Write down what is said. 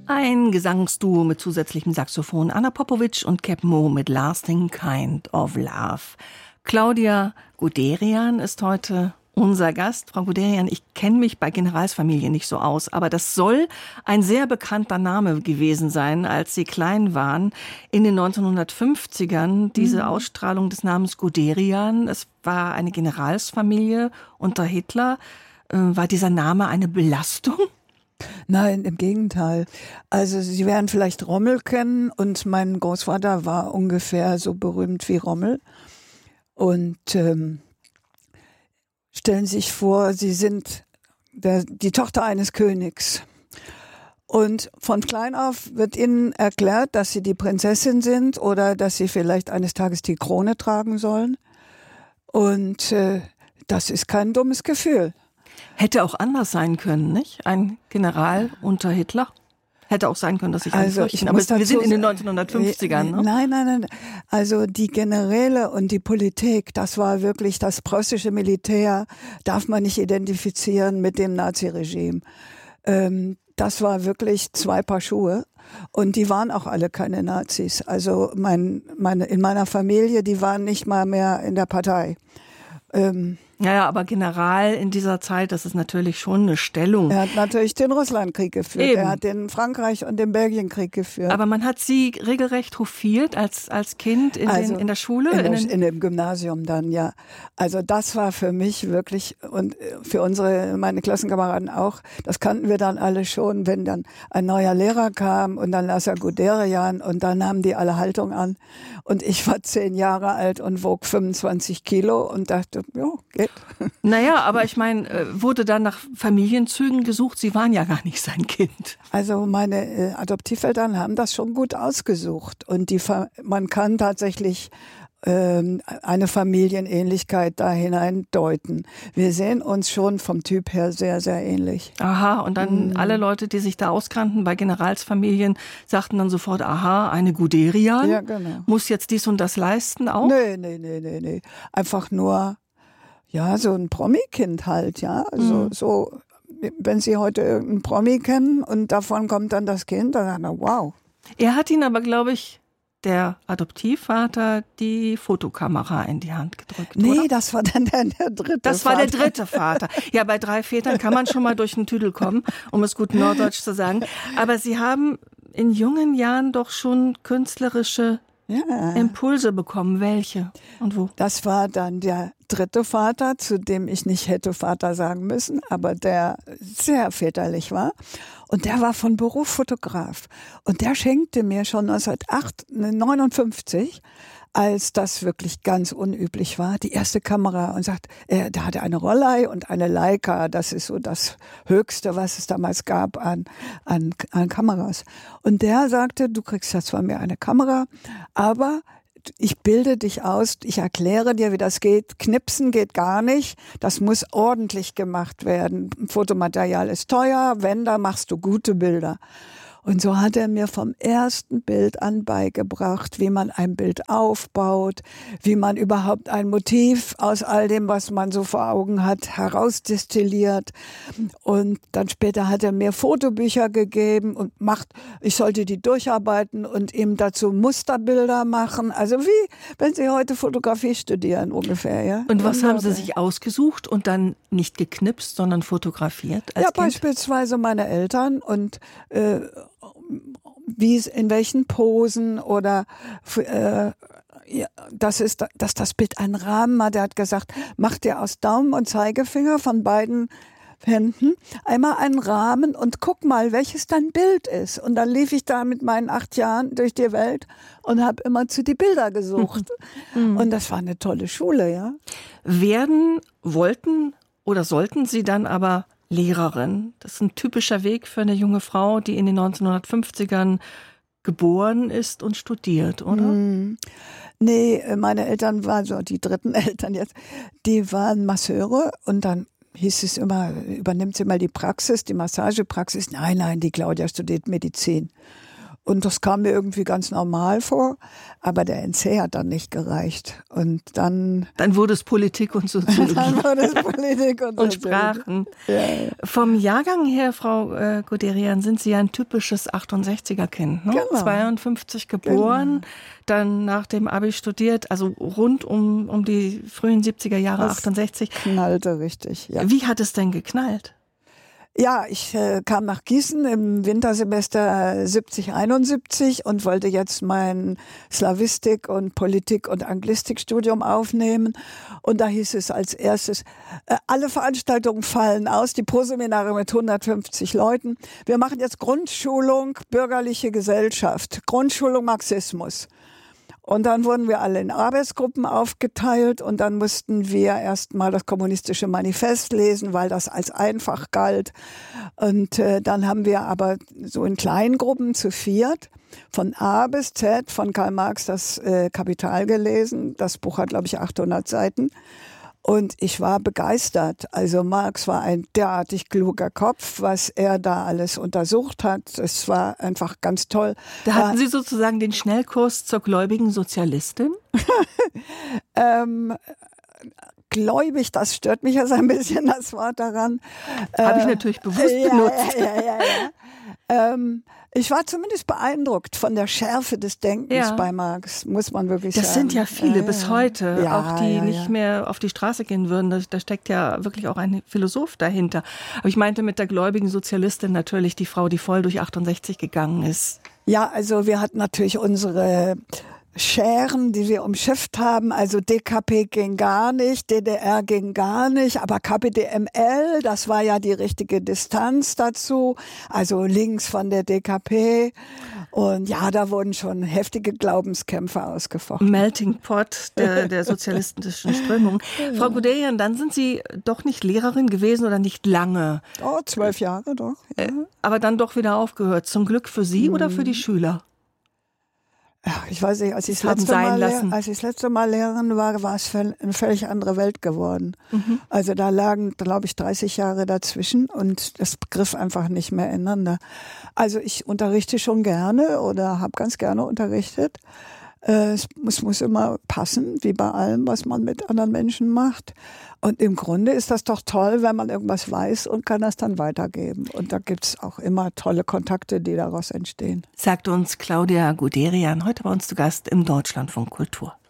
Ein Gesangsduo mit zusätzlichem Saxophon, Anna Popovic und Cap Mo mit Lasting Kind of Love. Claudia Guderian ist heute unser Gast. Frau Guderian, ich kenne mich bei Generalsfamilien nicht so aus, aber das soll ein sehr bekannter Name gewesen sein, als Sie klein waren. In den 1950ern diese Ausstrahlung des Namens Guderian. Es war eine Generalsfamilie unter Hitler. War dieser Name eine Belastung? Nein, im Gegenteil. Also Sie werden vielleicht Rommel kennen und mein Großvater war ungefähr so berühmt wie Rommel. Und stellen Sie sich vor, Sie sind die Tochter eines Königs. Und von klein auf wird Ihnen erklärt, dass Sie die Prinzessin sind oder dass Sie vielleicht eines Tages die Krone tragen sollen. Und das ist kein dummes Gefühl. Hätte auch anders sein können, nicht? Ein General unter Hitler? Hätte auch sein können, dass ich fürchten. Aber wir sind in den 1950ern, ne? Nein. Also die Generäle und die Politik, das war wirklich das preußische Militär, darf man nicht identifizieren mit dem Naziregime. Das war wirklich zwei Paar Schuhe. Und die waren auch alle keine Nazis. Also in meiner Familie, die waren nicht mal mehr in der Partei. Ja, aber General in dieser Zeit, das ist natürlich schon eine Stellung. Er hat natürlich den Russlandkrieg geführt, Eben. Er hat den Frankreich- und den Belgienkrieg geführt. Aber man hat Sie regelrecht hofiert als Kind in der Schule? In dem Gymnasium dann, ja. Also das war für mich wirklich und für meine Klassenkameraden auch, das kannten wir dann alle schon, wenn dann ein neuer Lehrer kam und dann las er Guderian und dann nahmen die alle Haltung an. Und ich war 10 Jahre alt und wog 25 Kilo und dachte, ja, geht. Naja, aber ich meine, wurde dann nach Familienzügen gesucht? Sie waren ja gar nicht sein Kind. Also meine Adoptiveltern haben das schon gut ausgesucht. Und man kann tatsächlich eine Familienähnlichkeit da hineindeuten. Wir sehen uns schon vom Typ her sehr, sehr ähnlich. Aha, und dann alle Leute, die sich da auskannten bei Generalsfamilien, sagten dann sofort, aha, eine Guderian, ja, genau. Muss jetzt dies und das leisten auch? Nee. Einfach nur, ja, so ein Promi-Kind halt, ja. So, wenn Sie heute irgendeinen Promi kennen und davon kommt dann das Kind, dann sagt er, wow. Er hat ihn aber, glaube ich, der Adoptivvater die Fotokamera in die Hand gedrückt, Nee, oder? das war dann der dritte Vater. Das war der dritte Vater. Ja, bei 3 Vätern kann man schon mal durch den Tüdel kommen, um es gut norddeutsch zu sagen. Aber Sie haben in jungen Jahren doch schon künstlerische Impulse bekommen. Welche und wo? Das war dann der dritte Vater, zu dem ich nicht hätte Vater sagen müssen, aber der sehr väterlich war. Und der war von Beruf Fotograf. Und der schenkte mir schon 1959, als das wirklich ganz unüblich war, die erste Kamera und sagt, da hatte eine Rollei und eine Leica. Das ist so das Höchste, was es damals gab an Kameras. Und der sagte, du kriegst jetzt von mir eine Kamera, aber ich bilde dich aus, ich erkläre dir, wie das geht. Knipsen geht gar nicht. Das muss ordentlich gemacht werden. Fotomaterial ist teuer. Wenn, da machst du gute Bilder. Und so hat er mir vom ersten Bild an beigebracht, wie man ein Bild aufbaut, wie man überhaupt ein Motiv aus all dem, was man so vor Augen hat, herausdestilliert. Und dann später hat er mir Fotobücher gegeben und ich sollte die durcharbeiten und ihm dazu Musterbilder machen. Also wie, wenn Sie heute Fotografie studieren ungefähr. Ja? Und was haben Sie sich ausgesucht und dann nicht geknipst, sondern fotografiert als Kind? Beispielsweise meine Eltern und in welchen Posen oder dass das Bild einen Rahmen hat. Er hat gesagt, mach dir aus Daumen und Zeigefinger von beiden Händen einmal einen Rahmen und guck mal, welches dein Bild ist. Und dann lief ich da mit meinen 8 Jahren durch die Welt und habe immer zu die Bilder gesucht. Und das war eine tolle Schule, ja. Wollten oder sollten Sie dann aber Lehrerin? Das ist ein typischer Weg für eine junge Frau, die in den 1950ern geboren ist und studiert, oder? Nee, meine Eltern waren so die dritten Eltern jetzt, die waren Masseure und dann hieß es immer, übernimmt sie mal die Massagepraxis. Nein, die Claudia studiert Medizin. Und das kam mir irgendwie ganz normal vor, aber der NC hat dann nicht gereicht. Und dann wurde es Politik und Soziologie. Dann wurde es Politik und Sprachen. Ja. Vom Jahrgang her, Frau Guderian, sind Sie ja ein typisches 68er-Kind. Ne? Genau. 52 geboren, dann nach dem Abi studiert, also rund um die frühen 70er Jahre, das 68. Knallte richtig, ja. Wie hat es denn geknallt? Ja, ich kam nach Gießen im Wintersemester 70, 71 und wollte jetzt mein Slawistik und Politik und Anglistikstudium aufnehmen. Und da hieß es als erstes, alle Veranstaltungen fallen aus, die Proseminare mit 150 Leuten. Wir machen jetzt Grundschulung bürgerliche Gesellschaft, Grundschulung Marxismus. Und dann wurden wir alle in Arbeitsgruppen aufgeteilt und dann mussten wir erstmal das kommunistische Manifest lesen, weil das als einfach galt. Und dann haben wir aber so in kleinen Gruppen zu viert von A bis Z von Karl Marx das Kapital gelesen. Das Buch hat, glaube ich, 800 Seiten. Und ich war begeistert. Also Marx war ein derartig kluger Kopf, was er da alles untersucht hat. Es war einfach ganz toll. Da hatten Sie sozusagen den Schnellkurs zur gläubigen Sozialistin? Gläubig, das stört mich jetzt ein bisschen, das Wort daran. Habe ich natürlich bewusst benutzt. Ich war zumindest beeindruckt von der Schärfe des Denkens bei Marx, muss man wirklich sagen. Das sind ja viele bis heute, auch die nicht mehr auf die Straße gehen würden. Da steckt ja wirklich auch ein Philosoph dahinter. Aber ich meinte mit der gläubigen Sozialistin natürlich die Frau, die voll durch 68 gegangen ist. Ja, also wir hatten natürlich unsere Scheren, die wir umschifft haben, also DKP ging gar nicht, DDR ging gar nicht, aber KPDML, das war ja die richtige Distanz dazu, also links von der DKP. Und ja, da wurden schon heftige Glaubenskämpfe ausgefochten. Melting Pot der sozialistischen Strömung. Frau Guderian, dann sind Sie doch nicht Lehrerin gewesen oder nicht lange. 12 Jahre doch. Ja. Aber dann doch wieder aufgehört. Zum Glück für Sie oder für die Schüler? Ich weiß nicht, als ich das letzte Mal Lehrerin war, war es eine völlig andere Welt geworden. Mhm. Also da lagen, glaube ich, 30 Jahre dazwischen und das griff einfach nicht mehr ineinander. Also ich unterrichte schon gerne oder habe ganz gerne unterrichtet. Es muss immer passen, wie bei allem, was man mit anderen Menschen macht. Und im Grunde ist das doch toll, wenn man irgendwas weiß und kann das dann weitergeben. Und da gibt's auch immer tolle Kontakte, die daraus entstehen. Sagt uns Claudia Guderian, heute bei uns zu Gast im Deutschlandfunk Kultur.